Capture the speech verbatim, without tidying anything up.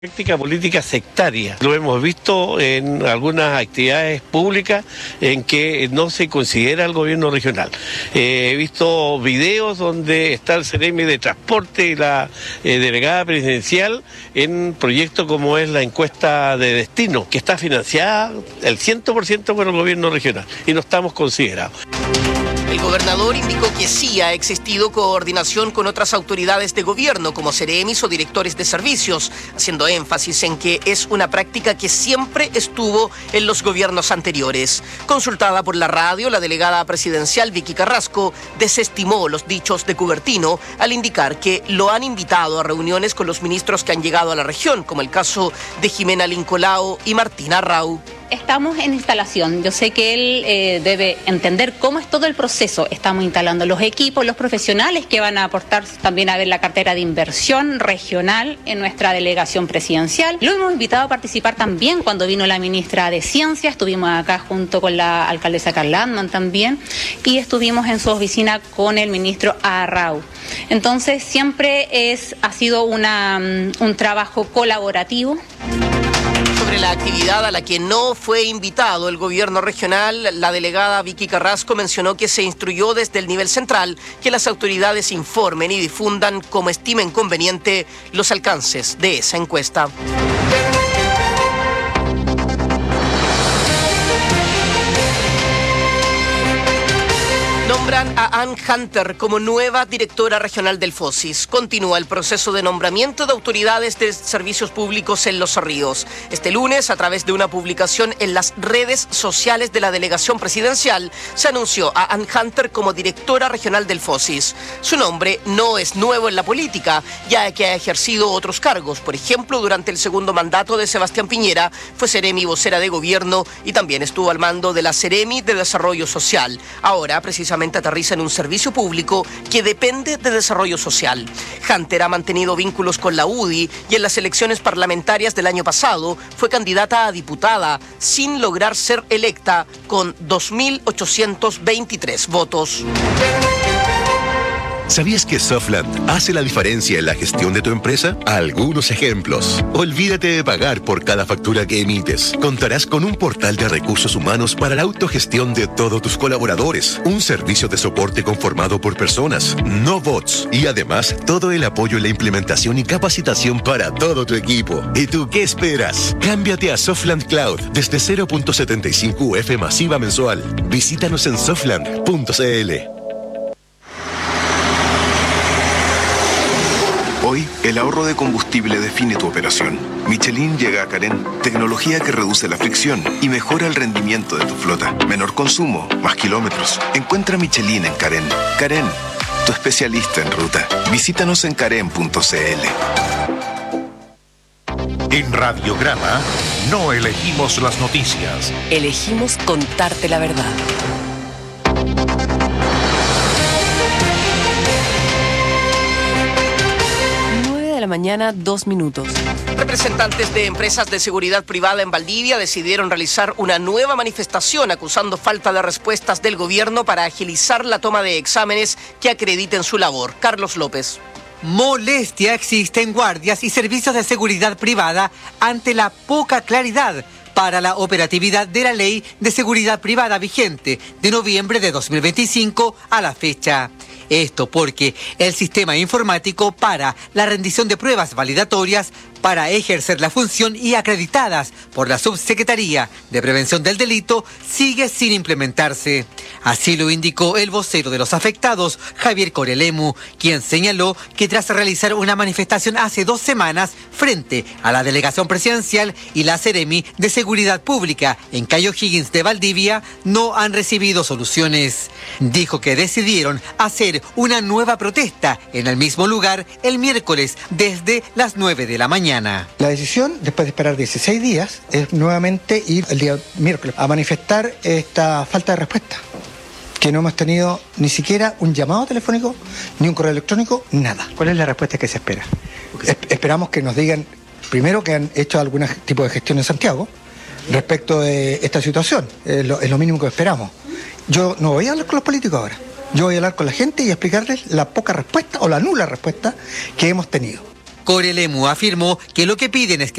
Práctica política sectaria. Lo hemos visto en algunas actividades públicas en que no se considera el gobierno regional. Eh, he visto videos donde está el Ceremi de Transporte y la eh, delegada presidencial en proyectos como es la encuesta de destino, que está financiada el cien por ciento por el gobierno regional y no estamos considerados. El gobernador indicó que sí ha existido coordinación con otras autoridades de gobierno, como Ceremis o directores de servicios, haciendo énfasis en que es una práctica que siempre estuvo en los gobiernos anteriores. Consultada por la radio, la delegada presidencial Vicky Carrasco desestimó los dichos de Cubertino al indicar que lo han invitado a reuniones con los ministros que han llegado a la región, como el caso de Jimena Lincolao y Martina Rau. Estamos en instalación. Yo sé que él eh, debe entender cómo es todo el proceso. Estamos instalando los equipos, los profesionales que van a aportar también a ver la cartera de inversión regional en nuestra delegación presidencial. Lo hemos invitado a participar también cuando vino la ministra de Ciencia. Estuvimos acá junto con la alcaldesa Carla Antman también y estuvimos en su oficina con el ministro Arrau. Entonces siempre es, ha sido una, un trabajo colaborativo. Sobre la actividad a la que no fue invitado el gobierno regional, la delegada Vicky Carrasco mencionó que se instruyó desde el nivel central que las autoridades informen y difundan como estimen conveniente los alcances de esa encuesta. Nombran a Ann Hunter como nueva directora regional del FOSIS. Continúa el proceso de nombramiento de autoridades de servicios públicos en Los Ríos. Este lunes, a través de una publicación en las redes sociales de la delegación presidencial, se anunció a Ann Hunter como directora regional del FOSIS. Su nombre no es nuevo en la política, ya que ha ejercido otros cargos. Por ejemplo, durante el segundo mandato de Sebastián Piñera, fue Ceremi vocera de gobierno y también estuvo al mando de la Ceremi de Desarrollo Social. Ahora, precisamente, aterriza en un servicio público que depende de desarrollo social. Hunter ha mantenido vínculos con la U D I y en las elecciones parlamentarias del año pasado fue candidata a diputada sin lograr ser electa con dos mil ochocientos veintitrés votos. ¿Sabías que Softland hace la diferencia en la gestión de tu empresa? Algunos ejemplos. Olvídate de pagar por cada factura que emites. Contarás con un portal de recursos humanos para la autogestión de todos tus colaboradores. Un servicio de soporte conformado por personas, no bots. Y además, todo el apoyo en la implementación y capacitación para todo tu equipo. ¿Y tú qué esperas? Cámbiate a Softland Cloud desde cero punto setenta y cinco U F masiva mensual. Visítanos en softland punto c l. Hoy, el ahorro de combustible define tu operación. Michelin llega a Carén, tecnología que reduce la fricción y mejora el rendimiento de tu flota. Menor consumo, más kilómetros. Encuentra Michelin en Carén. Carén, tu especialista en ruta. Visítanos en carén punto c l. En Radiograma, no elegimos las noticias. Elegimos contarte la verdad. La mañana, dos minutos. Representantes de empresas de seguridad privada en Valdivia decidieron realizar una nueva manifestación acusando falta de respuestas del gobierno para agilizar la toma de exámenes que acrediten su labor. Carlos López. Molestia existe en guardias y servicios de seguridad privada ante la poca claridad para la operatividad de la Ley de Seguridad Privada vigente de noviembre de dos mil veinticinco a la fecha. Esto porque el sistema informático para la rendición de pruebas validatorias para ejercer la función y acreditadas por la Subsecretaría de Prevención del Delito sigue sin implementarse. Así lo indicó el vocero de los afectados, Javier Corelemu, quien señaló que tras realizar una manifestación hace dos semanas frente a la Delegación Presidencial y la Ceremi de Seguridad Pública en Cayo Higgins de Valdivia, no han recibido soluciones. Dijo que decidieron hacer una nueva protesta en el mismo lugar el miércoles desde las nueve de la mañana. La decisión, después de esperar dieciséis días, es nuevamente ir el día miércoles a manifestar esta falta de respuesta. Que no hemos tenido ni siquiera un llamado telefónico, ni un correo electrónico, nada. ¿Cuál es la respuesta que se espera? Es- esperamos que nos digan, primero, que han hecho algún tipo de gestión en Santiago respecto de esta situación. Es lo, es lo mínimo que esperamos. Yo no voy a hablar con los políticos ahora. Yo voy a hablar con la gente y explicarles la poca respuesta o la nula respuesta que hemos tenido. Corelemu afirmó que lo que piden es que